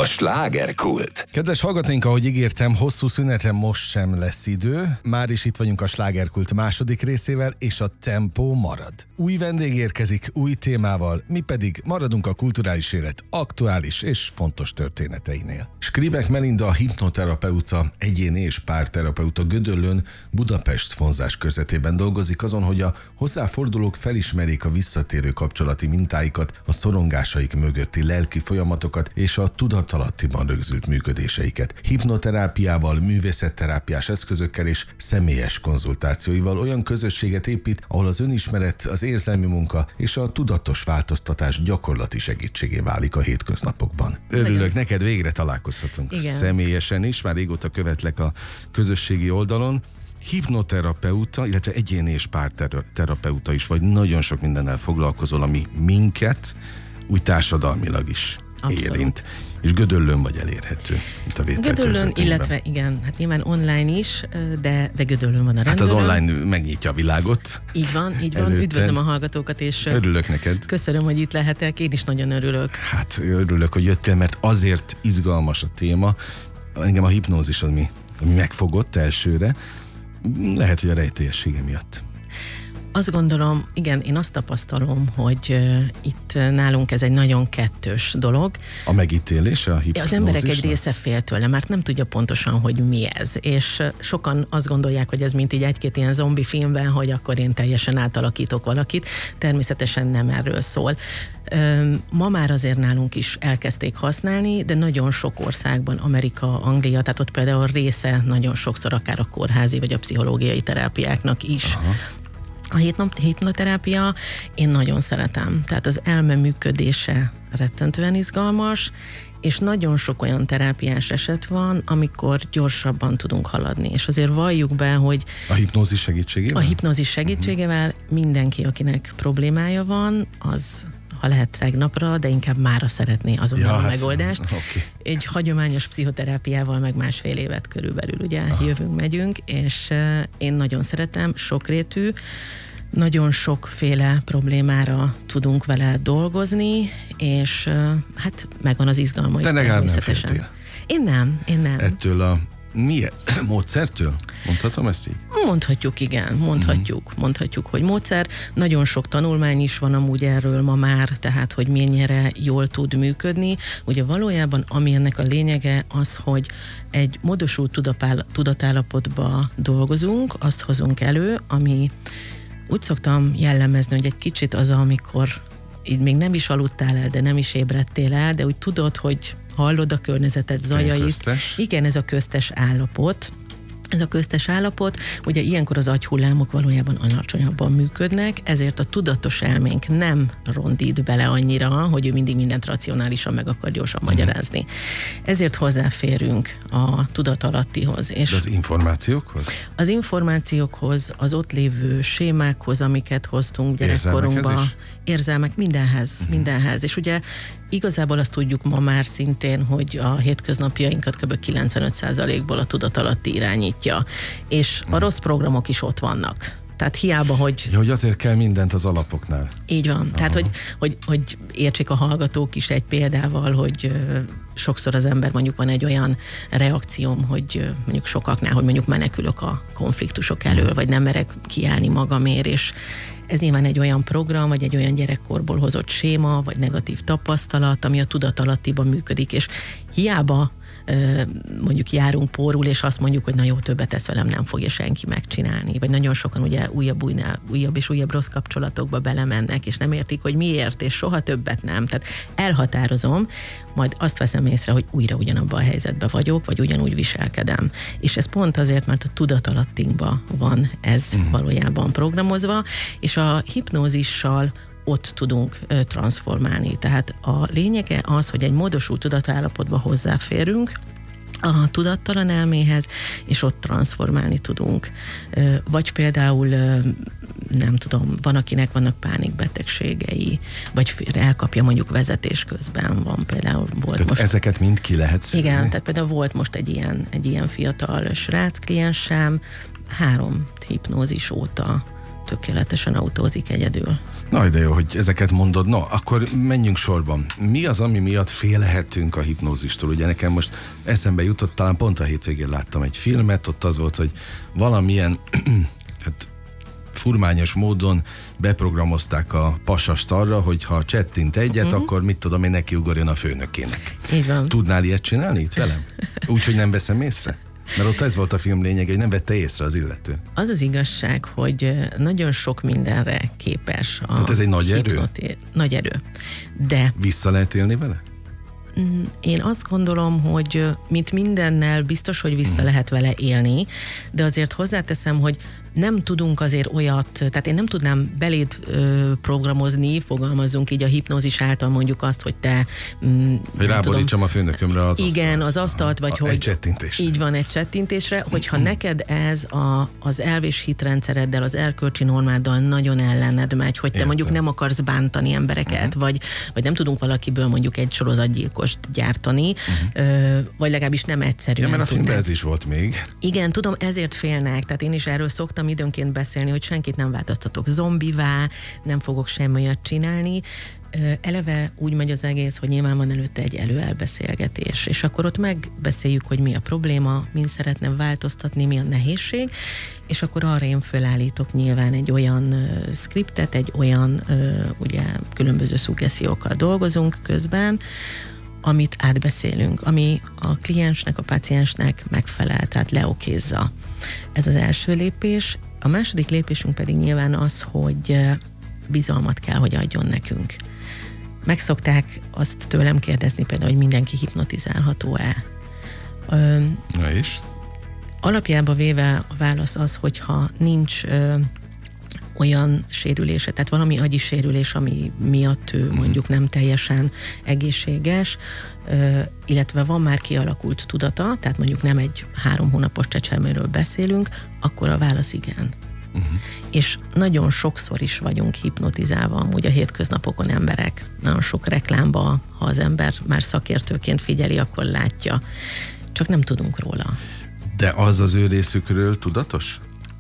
A slágerkult. Kedves hallgatóink, ahogy ígértem, hosszú szünetre most sem lesz idő. Már is itt vagyunk a slágerkult második részével, és a tempó marad. Új vendég érkezik, új témával, mi pedig maradunk a kulturális élet aktuális és fontos történeteinél. Skribek Melinda, a hipnoterapeuta, egyéni és párterapeuta Gödöllőn, Budapest vonzás körzetében dolgozik azon, hogy a hozzáfordulók felismerjék a visszatérő kapcsolati mintáikat, a szorongásaik mögötti lelki folyamatokat és a tudatalattiban rögzült működéseiket. Hipnoterápiával, művészetterápiás eszközökkel és személyes konzultációival olyan közösséget épít, ahol az önismeret, az érzelmi munka és a tudatos változtatás gyakorlati segítségé válik a hétköznapokban. Örülök, neked végre találkozhatunk. Igen. Személyesen is, már régóta követlek a közösségi oldalon. Hipnoterapeuta, illetve egyéni és párterapeuta is vagy, nagyon sok mindennel foglalkozol, ami minket úgy társadalmilag is Abszolút. érint. És Gödöllőn vagy elérhető, itt a Gödöllőn, illetve igen, hát nyilván online is, de Gödöllőn van a Hát rendelőn. az online megnyitja a világot. Így van. Előtted. Üdvözlöm a hallgatókat, és Örülök neked. köszönöm, hogy itt lehetek, én is nagyon örülök. Hát örülök, hogy jöttél, mert azért izgalmas a téma. Engem a hipnózis, ami megfogott elsőre. Lehet, hogy a rejtélyessége miatt. Azt gondolom, igen, én azt tapasztalom, hogy itt nálunk ez egy nagyon kettős dolog. A megítélés, a hipnózisnak? Az emberek egy része fél tőle, mert nem tudja pontosan, hogy mi ez. És sokan azt gondolják, hogy ez mint így egy-két ilyen zombi filmben, hogy akkor én teljesen átalakítok valakit. Természetesen nem erről szól. Ma már azért nálunk is elkezdték használni, de nagyon sok országban, Amerika, Anglia, tehát ott például része nagyon sokszor akár a kórházi vagy a pszichológiai terápiáknak is. Aha. A hipnoterápia én nagyon szeretem, tehát az elme működése rettentően izgalmas, és nagyon sok olyan terápiás eset van, amikor gyorsabban tudunk haladni. És azért valljuk be, hogy A hipnózis segítségével? a hipnózis segítségével mindenki, akinek problémája van, az, ha lehet tegnapra, de inkább mára szeretné azonnal a megoldást. Okay. Egy hagyományos pszichoterápiával meg 1,5 évet körülbelül ugye jövünk, megyünk, és én nagyon szeretem, sokrétű, nagyon sokféle problémára tudunk vele dolgozni, és hát megvan az izgalma is. Te legalább nem természetesen. féltél. Én nem. Ettől a módszertől? Mondhatom ezt így? Mondhatjuk, igen, mondhatjuk, hogy módszer. Nagyon sok tanulmány is van amúgy erről ma már, tehát, hogy mennyire jól tud működni. Ugye valójában, ami ennek a lényege az, hogy egy módosult tudatállapotba dolgozunk, azt hozunk elő, ami úgy szoktam jellemezni, hogy egy kicsit az, amikor így még nem is aludtál el, de nem is ébredtél el, de úgy tudod, hogy hallod a környezetet zajait. Köztes. Igen, ez a köztes állapot. Ugye ilyenkor az agyhullámok valójában alacsonyabban működnek, ezért a tudatos elménk nem rondít bele annyira, hogy ő mindig mindent racionálisan meg akar gyorsan magyarázni. Ezért hozzáférünk a tudatalattihoz. És De az információkhoz? az információkhoz, az ott lévő sémákhoz, amiket hoztunk gyerekkorunkba. Érzelmekhez is? Érzelmek, mindenhez. És ugye igazából azt tudjuk ma már szintén, hogy a hétköznapjainkat kb. 95%-ból a tudatalatti irányítja. És a rossz programok is ott vannak. Tehát hiába, hogy... Ja, hogy azért kell mindent az alapoknál. Így van. Tehát, hogy értsék a hallgatók is egy példával, hogy sokszor az ember mondjuk van egy olyan reakcióm, hogy mondjuk sokaknál, hogy mondjuk menekülök a konfliktusok elől, vagy nem merek kiállni magamért, és ez nyilván egy olyan program, vagy egy olyan gyerekkorból hozott séma, vagy negatív tapasztalat, ami a tudatalattiban működik, és hiába mondjuk járunk pórul, és azt mondjuk, hogy na jó, többet ezt velem nem fogja senki megcsinálni. Vagy nagyon sokan ugye újabb és újabb rossz kapcsolatokba belemennek, és nem értik, hogy miért, és soha többet nem. Tehát elhatározom, majd azt veszem észre, hogy újra ugyanabban a helyzetben vagyok, vagy ugyanúgy viselkedem. És ez pont azért, mert a tudatalattinkban van ez valójában programozva, és a hipnózissal ott tudunk transformálni. Tehát a lényege az, hogy egy módosult tudatállapotba hozzáférünk a tudattalan elméhez, és ott transformálni tudunk. Vagy például, nem tudom, van, akinek vannak pánikbetegségei, vagy elkapja mondjuk vezetés közben, van például, volt tehát most... ezeket mind ki lehet szűrni? Igen, tehát például volt most egy ilyen fiatal srác kliensem, 3 hipnózis óta tökéletesen autózik egyedül. Na, de jó, hogy ezeket mondod. No, akkor menjünk sorban. Mi az, ami miatt félhetünk a hipnózistól? Ugye nekem most eszembe jutott, talán pont a hétvégén láttam egy filmet, ott az volt, hogy valamilyen hát furmányos módon beprogramozták a pasast arra, hogy ha csettint egyet, akkor mit tudom én, nekiugorjon a főnökének. Így van. Tudnál ilyet csinálni itt velem? Úgyhogy nem veszem észre? Mert ott ez volt a film lényeg, hogy nem vette észre az illető. Az az igazság, hogy nagyon sok mindenre képes a Tehát ez egy nagy erő? Nagy erő. De vissza lehet élni vele? Én azt gondolom, hogy mint mindennel biztos, hogy vissza lehet vele élni, de azért hozzáteszem, hogy nem tudunk azért olyat, tehát én nem tudnám beléd programozni, fogalmazzunk így a hipnózis által mondjuk azt, hogy te... Hogy ráborítsam a főnökömre az igen, asztalt. az asztalt, vagy hogy... Egy csettintésre. Így van, egy csettintésre, hogyha neked ez az elv és hitrendszereddel, az erkölcsi normáddal nagyon ellened megy, hogy te Értem. mondjuk nem akarsz bántani embereket, vagy nem tudunk valakiből mondjuk egy sorozatgyilkost gyártani, vagy legalábbis nem egyszerűen Ja, mert a filmben tudnák. ez is volt még. Igen, tudom, ezért félnek, tehát én is erről szoktam időnként beszélni, hogy senkit nem változtatok zombivá, nem fogok semmi olyat csinálni. Eleve úgy megy az egész, hogy nyilván van előtte egy előelbeszélgetés, és akkor ott megbeszéljük, hogy mi a probléma, min szeretne változtatni, mi a nehézség, és akkor arra én fölállítok nyilván egy olyan skriptet, egy olyan, ugye különböző szuggesztiókkal dolgozunk közben, amit átbeszélünk, ami a kliensnek, a páciensnek megfelel, tehát leokézza. Ez az első lépés. A második lépésünk pedig nyilván az, hogy bizalmat kell, hogy adjon nekünk. Megszokták azt tőlem kérdezni például, hogy mindenki hipnotizálható-e. Na és? Alapjába véve a válasz az, hogyha nincs olyan sérülése, tehát valami agyi sérülés, ami miatt ő mondjuk nem teljesen egészséges, illetve van már kialakult tudata, tehát mondjuk nem egy 3 hónapos csecsemőről beszélünk, akkor a válasz igen. És nagyon sokszor is vagyunk hipnotizálva amúgy a hétköznapokon emberek. Nagyon sok reklámba, ha az ember már szakértőként figyeli, akkor látja. Csak nem tudunk róla. De az az ő részükről tudatos?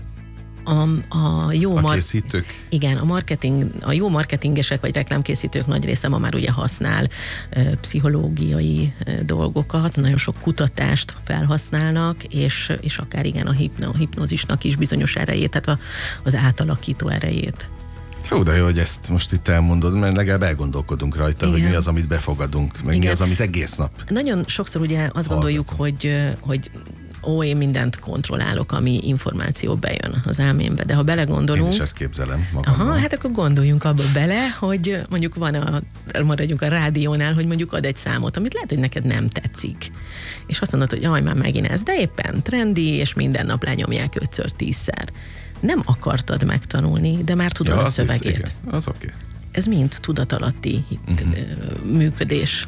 A készítők? Igen, a jó marketingesek vagy reklámkészítők nagy része ma már ugye használ pszichológiai dolgokat, nagyon sok kutatást felhasználnak, és akár igen a hipnózisnak is bizonyos erejét, tehát az átalakító erejét. Jó, de jó, hogy ezt most itt elmondod, mert legalább elgondolkodunk rajta, igen, hogy mi az, amit befogadunk, meg igen, mi az, amit egész nap. Nagyon sokszor ugye azt gondoljuk, hogy én mindent kontrollálok, ami információ bejön az elmémbe, de ha belegondolunk... Én is ezt képzelem magamban. Hát akkor gondoljunk abba bele, hogy mondjuk maradjunk a rádiónál, hogy mondjuk ad egy számot, amit lehet, hogy neked nem tetszik. És azt mondod, hogy jaj, már megint ez, de éppen trendi, és minden nap lenyomják 5-10-szer. Nem akartad megtanulni, de már tudod a szövegét. Igen, az oké. Ez mind tudatalatti működés.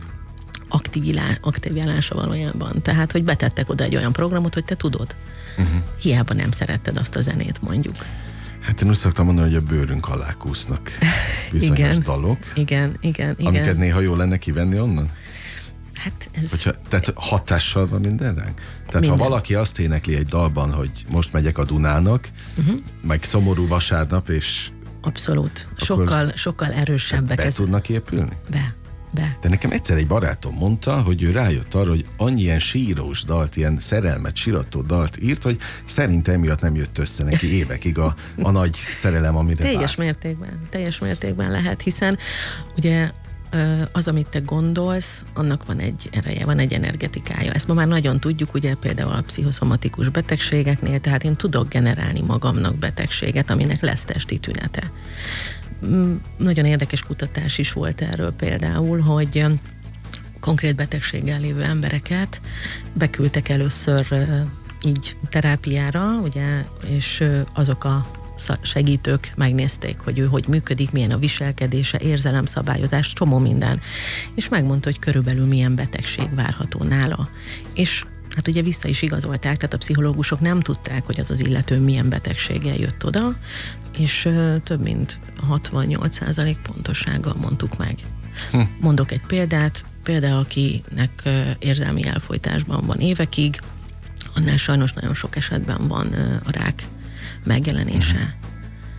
Aktiválása valójában. Tehát, hogy betettek oda egy olyan programot, hogy te tudod. Hiába nem szeretted azt a zenét, mondjuk. Hát én úgy szoktam mondani, hogy a bőrünk alá kúsznak bizonyos dalok. Igen. Amiket néha jó lenne kivenni onnan? Hát ez... Tehát hatással van minden ránk? Tehát ha valaki azt énekli egy dalban, hogy most megyek a Dunának, meg szomorú vasárnap, és... Abszolút. Sokkal erősebbek. Be tudnak épülni? Be. De nekem egyszer egy barátom mondta, hogy ő rájött arra, hogy annyi ilyen sírós dalt, ilyen szerelmet sírató dalt írt, hogy szerintem miatt nem jött össze neki évekig a nagy szerelem, amire Teljes mértékben lehet, hiszen ugye az, amit te gondolsz, annak van egy ereje, van egy energetikája. Ezt ma már nagyon tudjuk, ugye például a pszichoszomatikus betegségeknél, tehát én tudok generálni magamnak betegséget, aminek lesz testi tünete. Nagyon érdekes kutatás is volt erről például, hogy konkrét betegséggel lévő embereket beküldtek először így terápiára, ugye, és azok a segítők megnézték, hogy ő hogy működik, milyen a viselkedése, érzelemszabályozás, csomó minden. És megmondta, hogy körülbelül milyen betegség várható nála. És hát ugye vissza is igazolták, tehát a pszichológusok nem tudták, hogy az illető milyen betegséggel jött oda, és több mint 68% pontossággal mondtuk meg. Mondok egy példát, például akinek érzelmi elfojtásban van évekig, annál sajnos nagyon sok esetben van a rák megjelenése.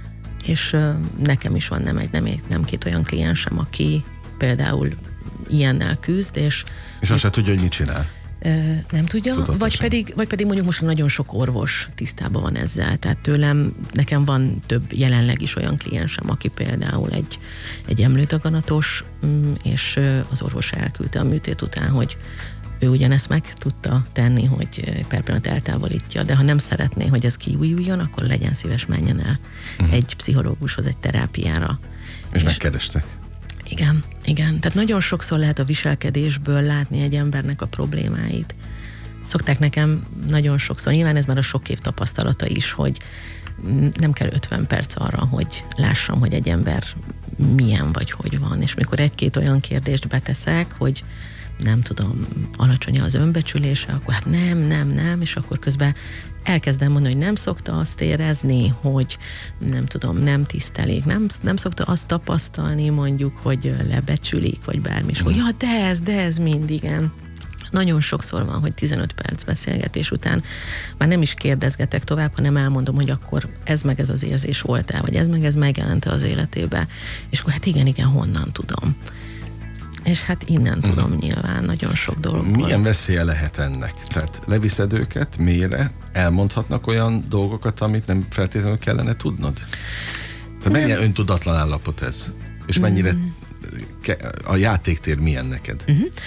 És nekem is van nem két olyan kliensem, aki például ilyennel küzd, és azt se tudja, hogy mit csinál. Nem tudja, vagy pedig mondjuk most nagyon sok orvos tisztában van ezzel. Tehát nekem van több jelenleg is olyan kliensem, aki például egy emlődaganatos, és az orvos elküldte a műtét után, hogy ő ugyanezt meg tudta tenni, hogy per pillanat eltávolítja, de ha nem szeretné, hogy ez kiújuljon, akkor legyen szíves, menjen el egy pszichológushoz, egy terápiára. És megkerestek. Igen. Tehát nagyon sokszor lehet a viselkedésből látni egy embernek a problémáit. Szokták nekem nagyon sokszor, nyilván ez már a sok év tapasztalata is, hogy nem kell 50 perc arra, hogy lássam, hogy egy ember milyen vagy hogy van. És mikor egy-két olyan kérdést beteszek, hogy nem tudom, alacsony az önbecsülése, akkor hát nem, és akkor közben elkezdem mondani, hogy nem szokta azt érezni, hogy nem tudom, nem tisztelik, nem szokta azt tapasztalni mondjuk, hogy lebecsülik, vagy bármi, és hogy ja, de ez mind, igen. Nagyon sokszor van, hogy 15 perc beszélgetés után már nem is kérdezgetek tovább, hanem elmondom, hogy akkor ez meg ez az érzés volt-e, vagy ez meg ez megjelente az életébe, és akkor hát igen, honnan tudom. És hát innen tudom nyilván nagyon sok dologból. Milyen veszélye lehet ennek? Tehát leviszed őket mélyre, elmondhatnak olyan dolgokat, amit nem feltétlenül kellene tudnod? Tehát mennyire öntudatlan állapot ez? És mennyire a játéktér milyen neked?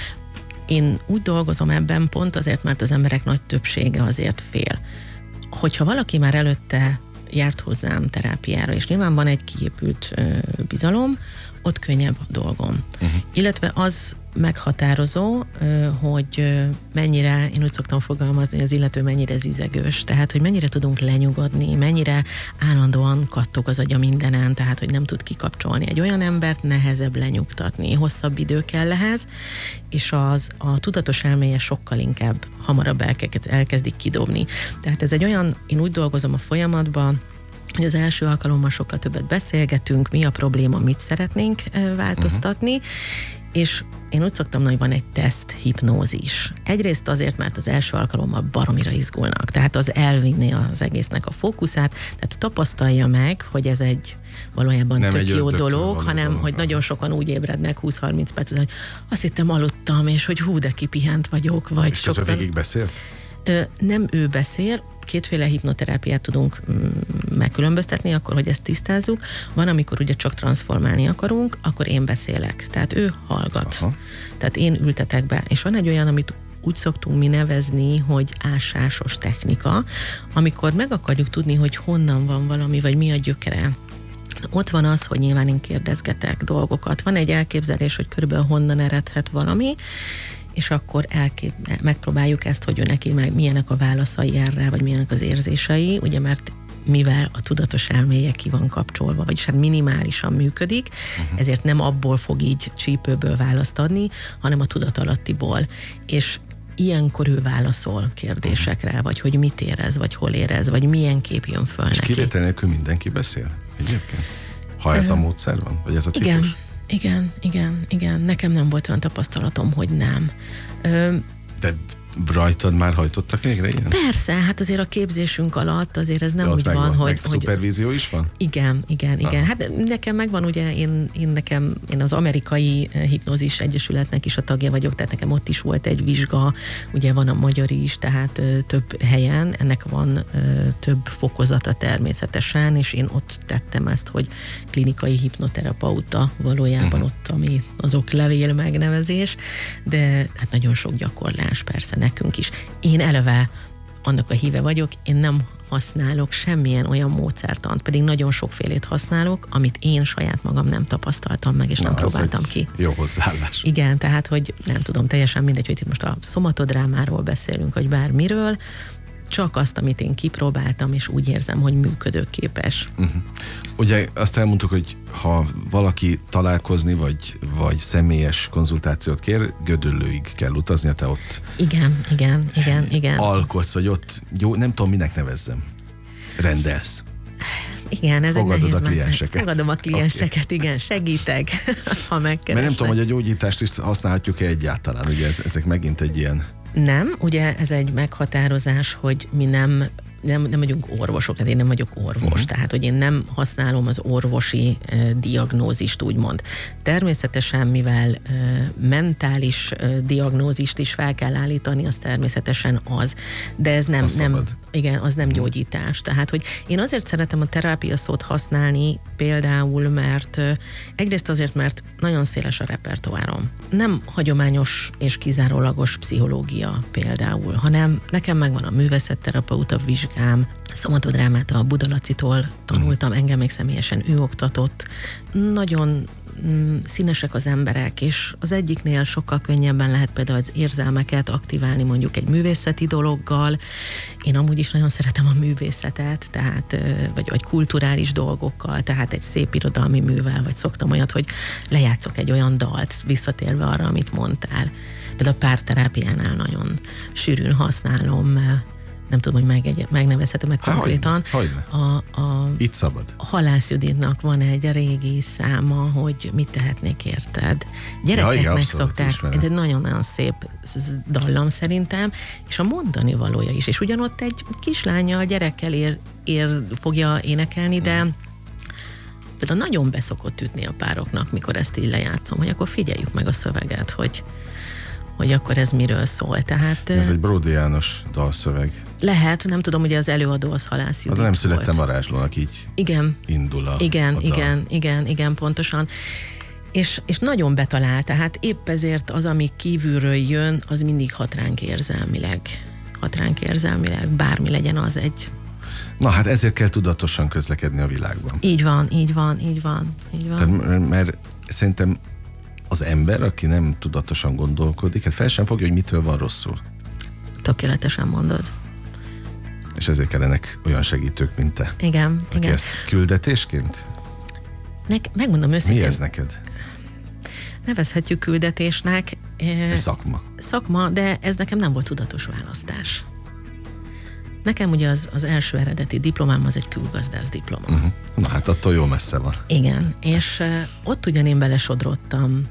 Én úgy dolgozom ebben pont azért, mert az emberek nagy többsége azért fél. Hogyha valaki már előtte járt hozzám terápiára, és nyilván van egy kiépült bizalom, ott könnyebb a dolgom. Illetve az meghatározó, hogy mennyire, én úgy szoktam fogalmazni, hogy az illető mennyire zizegős, tehát, hogy mennyire tudunk lenyugodni, mennyire állandóan kattog az agya mindenen, tehát, hogy nem tud kikapcsolni. Egy olyan embert nehezebb lenyugtatni, hosszabb idő kell ehhez, és a tudatos elméje sokkal inkább hamarabb elkezdik kidobni. Tehát ez egy olyan, én úgy dolgozom a folyamatban, hogy az első alkalommal sokkal többet beszélgetünk, mi a probléma, mit szeretnénk változtatni, és én úgy szoktam, hogy van egy teszt hipnózis. Egyrészt azért, mert az első alkalommal baromira izgulnak, tehát az elvinni az egésznek a fókuszát, tehát tapasztalja meg, hogy ez egy valójában nem tök jó dolog, hanem hogy nagyon sokan úgy ébrednek 20-30 perc után, hogy azt hittem aludtam, és hogy hú, de kipihent vagyok, vagy és sokszor... És végig beszélt? Nem ő beszél, kétféle hipnoterápiát tudunk megkülönböztetni, akkor, hogy ezt tisztázzuk. Van, amikor ugye csak transformálni akarunk, akkor én beszélek. Tehát ő hallgat. Aha. Tehát én ültetek be. És van egy olyan, amit úgy szoktunk mi nevezni, hogy ásásos technika, amikor meg akarjuk tudni, hogy honnan van valami, vagy mi a gyökere. Ott van az, hogy nyilván én kérdezgetek dolgokat. Van egy elképzelés, hogy körülbelül honnan eredhet valami, és akkor megpróbáljuk ezt, hogy ő neki milyenek a válaszai erre, vagy milyenek az érzései, ugye mert mivel a tudatos elméje ki van kapcsolva, vagyis hát minimálisan működik, ezért nem abból fog így csípőből választ adni, hanem a tudatalattiból. És ilyenkor ő válaszol kérdésekre, vagy hogy mit érez, vagy hol érez, vagy milyen kép jön föl neki. És kivétel nélkül mindenki beszél egyébként? Ha ez a módszer van, vagy ez a típus? Igen. Nekem nem volt olyan tapasztalatom, hogy nem. De rajtad már hajtottak végre ilyen? Persze, hát azért a képzésünk alatt azért ez nem úgy van, hogy... szupervízió is van? Igen. Hát nekem megvan, ugye én az Amerikai Hipnózis Egyesületnek is a tagja vagyok, tehát nekem ott is volt egy vizsga, ugye van a magyar is, tehát több helyen, ennek van több fokozata természetesen, és én ott tettem ezt, hogy klinikai hipnoterapeuta valójában ott, ami az oklevél megnevezés, de hát nagyon sok gyakorlás persze nekünk is. Én eleve annak a híve vagyok, én nem használok semmilyen olyan módszertant, pedig nagyon sokfélét használok, amit én saját magam nem tapasztaltam meg, és nem próbáltam ki. Jó hozzáállás. Igen, tehát, hogy nem tudom, teljesen mindegy, hogy itt most a szomatodrámáról beszélünk, vagy bármiről, csak azt, amit én kipróbáltam, és úgy érzem, hogy működőképes. Ugye azt elmondtuk, hogy ha valaki találkozni, vagy személyes konzultációt kér, Gödöllőig kell utazni, te ott igen. alkotsz, vagy ott, jó, nem tudom, minek nevezzem. Rendelsz. Igen, ez fogadod egy nehéz. A klienseket. Fogadom a klienseket, okay. Igen, segítek, ha megkeresek. Mert nem tudom, hogy a gyógyítást is használhatjuk-e egyáltalán, ugye ezek megint egy ilyen... Nem, ugye ez egy meghatározás, hogy mi nem nem vagyunk orvosok, tehát én nem vagyok orvos, tehát hogy én nem használom az orvosi diagnózist, úgymond. Természetesen, mivel mentális diagnózist is fel kell állítani, az természetesen az, de ez nem igen, az nem gyógyítás. Tehát, hogy én azért szeretem a terápia szót használni például, mert egyrészt azért, mert nagyon széles a repertoárom. Nem hagyományos és kizárólagos pszichológia például, hanem nekem megvan a művészetterapeuta vizsgám, szomatodrámát a Buda Lacitól tanultam, engem még személyesen ő oktatott. Nagyon színesek az emberek, és az egyiknél sokkal könnyebben lehet például az érzelmeket aktiválni mondjuk egy művészeti dologgal. Én amúgy is nagyon szeretem a művészetet, tehát, vagy kulturális dolgokkal, tehát egy szép irodalmi művel, vagy szoktam olyat, hogy lejátszok egy olyan dalt, visszatérve arra, amit mondtál. Például a párterápiánál nagyon sűrűn használom, nem tudom, hogy megnevezhetem meg konkrétan. Hogyne. Itt szabad. A Halász Juditnak van egy régi száma, hogy mit tehetnék érted. Gyerekeknek szokták, ez egy nagyon-nagyon szép dallam szerintem, és a mondani valója is. És ugyanott egy kislánya a gyerekkel fogja énekelni, de például nagyon beszokott ütni a pároknak, mikor ezt így lejátszom, hogy akkor figyeljük meg a szöveget, hogy akkor ez miről szól. Tehát, ez egy Bródi János dalszöveg. Lehet, nem tudom, ugye az előadó az Halász Judit az nem születtem volt. varázslónak, így igen, indul a igen, pontosan. És nagyon betalál, tehát épp ezért az, ami kívülről jön, az mindig hat ránk érzelmileg, bármi legyen az egy. Na hát ezért kell tudatosan közlekedni a világban. Így van. Tehát, mert szerintem az ember, aki nem tudatosan gondolkodik, hát fel sem fogja, hogy mitől van rosszul. Tökéletesen mondod. És ezért kellenek olyan segítők, mint te. Igen. Ezt küldetésként? Megmondom őszintén. Mi ez neked? Nevezhetjük küldetésnek. Szakma, de ez nekem nem volt tudatos választás. Nekem ugye az első eredeti diplomám az egy külgazdász diploma. Na hát attól jó messze van. Igen, és ott ugyan én belesodrottam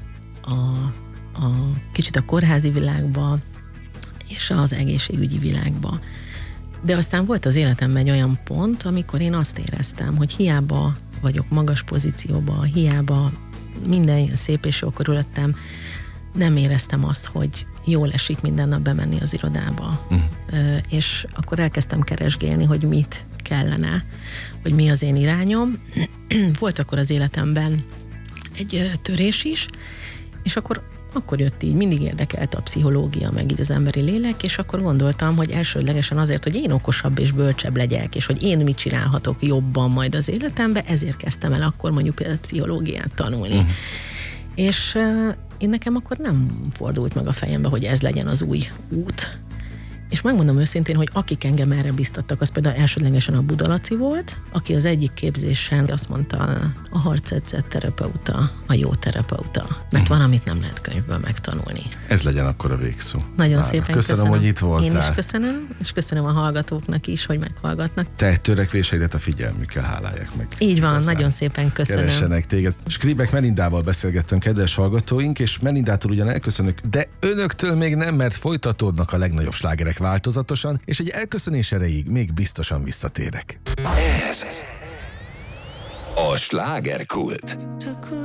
a kicsit a kórházi világba, és az egészségügyi világba. De aztán volt az életemben egy olyan pont, amikor én azt éreztem, hogy hiába vagyok magas pozícióban, hiába minden szép és jó körülöttem, nem éreztem azt, hogy jól esik minden nap bemenni az irodába. És akkor elkezdtem keresgélni, hogy mit kellene, hogy mi az én irányom. Volt akkor az életemben egy törés is, és akkor jött így, mindig érdekelt a pszichológia, meg így az emberi lélek, és akkor gondoltam, hogy elsődlegesen azért, hogy én okosabb és bölcsebb legyek, és hogy én mit csinálhatok jobban majd az életembe, ezért kezdtem el akkor mondjuk például pszichológiát tanulni. És én nekem akkor nem fordult meg a fejembe, hogy ez legyen az új út. És megmondom őszintén, hogy akik engem erre biztattak, az például elsődlegesen a Buda Laci volt, aki az egyik képzésen azt mondta, a harcedzett terapeuta, a jó terapeuta. Mert van, amit nem lehet könyvből megtanulni. Ez legyen akkor a végszó. Nagyon szépen köszönöm, hogy itt voltál. Én is köszönöm, és köszönöm a hallgatóknak is, hogy meghallgatnak. Te törekvéseidet a figyelmükkel hálálják meg. Így van, nagyon szépen köszönöm. Keressenek téged. Skribek Melindával beszélgettem, kedves hallgatóink, és Melindától ugyan elköszönök, de önöktől még nem, mert folytatódnak a legnagyobb slágerek változatosan, és egy elköszönés erejéig még biztosan visszatérek. Ez a slágerkult.